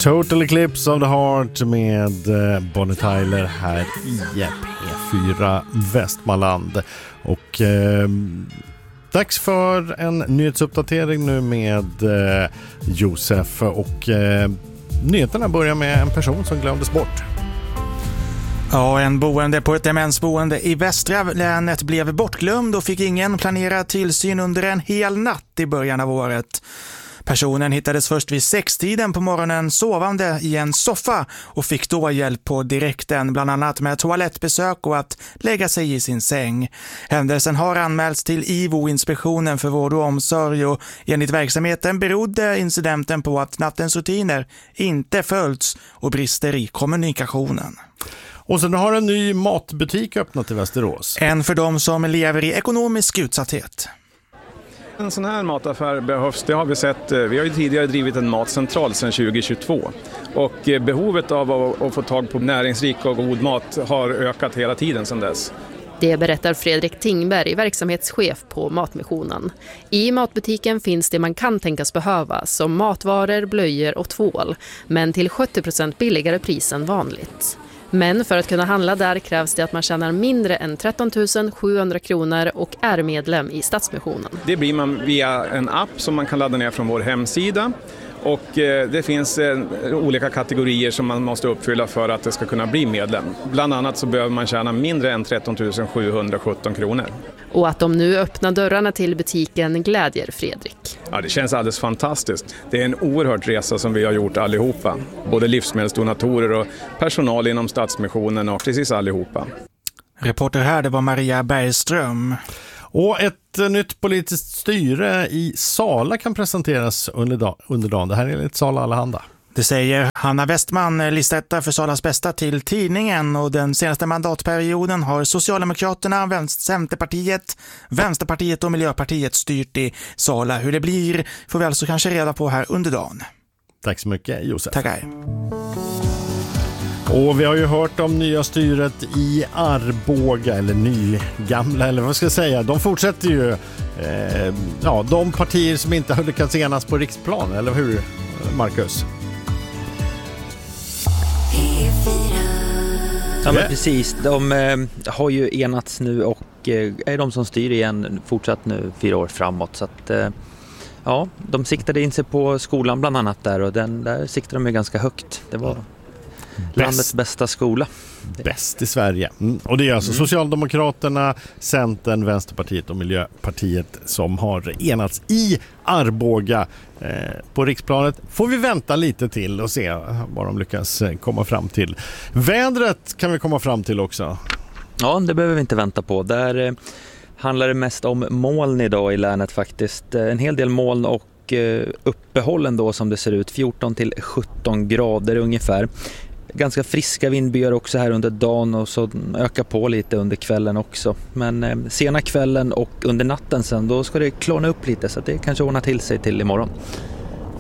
Total Eclipse of the Heart med Bonnie Tyler här i P4 Västmanland. Och dags för en nyhetsuppdatering nu med Josef. Och nyheterna börjar med en person som glömdes bort. Ja, en boende på ett demensboende i västra länet blev bortglömd och fick ingen planerad tillsyn under en hel natt i början av året. Personen hittades först vid 6-tiden på morgonen sovande i en soffa och fick då hjälp på direkten, bland annat med toalettbesök och att lägga sig i sin säng. Händelsen har anmälts till IVO-inspektionen för vård och omsorg och enligt verksamheten berodde incidenten på att nattens rutiner inte följts och brister i kommunikationen. Och sen har en ny matbutik öppnat i Västerås. En för dem som lever i ekonomisk utsatthet. En sån här mataffär behövs, det har vi sett. Vi har ju tidigare drivit en matcentral sedan 2022 och behovet av att få tag på näringsrik och god mat har ökat hela tiden sedan dess. Det berättar Fredrik Tingberg, verksamhetschef på Matmissionen. I matbutiken finns det man kan tänkas behöva, som matvaror, blöjor och tvål, men till 70% billigare pris än vanligt. Men för att kunna handla där krävs det att man tjänar mindre än 13 700 kronor och är medlem i Stadsmissionen. Det blir man via en app som man kan ladda ner från vår hemsida. Och det finns olika kategorier som man måste uppfylla för att det ska kunna bli medlem. Bland annat så behöver man tjäna mindre än 13 717 kronor. Och att de nu öppnar dörrarna till butiken glädjer Fredrik. Ja, det känns alldeles fantastiskt. Det är en oerhört resa som vi har gjort allihopa. Både livsmedelsdonatorer och personal inom Stadsmissionen och precis allihopa. Reporter här, det var Maria Bergström. Och ett nytt politiskt styre i Sala kan presenteras under dagen. Det här är enligt Sala Allehanda. Det säger Hanna Westman, listetta för Salas bästa till tidningen, och den senaste mandatperioden har Socialdemokraterna, Centerpartiet, Vänsterpartiet och Miljöpartiet styrt i Sala. Hur det blir får vi alltså kanske reda på här under dagen. Tack så mycket, Josef. Tackar. Och vi har ju hört om nya styret i Arboga, eller nygamla, eller vad ska jag säga. De fortsätter ju, de partier som inte har lyckats enas på riksplan, eller hur, Marcus? Ja, men precis. De har ju enats nu och är de som styr igen fortsatt nu 4 år framåt. Så att, de siktade in sig på skolan bland annat där, och där siktade de ju ganska högt. Det var landets bästa skola. Bäst i Sverige. Och det är alltså Socialdemokraterna, Centern, Vänsterpartiet och Miljöpartiet som har enats i Arboga. På riksplanet får vi vänta lite till och se vad de lyckas komma fram till. Vädret kan vi komma fram till också. Ja, det behöver vi inte vänta på. Där handlar det mest om moln idag i länet faktiskt. En hel del moln och uppehållen då som det ser ut. 14-17 grader ungefär. Ganska friska vindbyar också här under dagen, och så ökar på lite under kvällen också. Men sena kvällen och under natten sen, då ska det klarna upp lite, så att det kanske ordnar till sig till imorgon.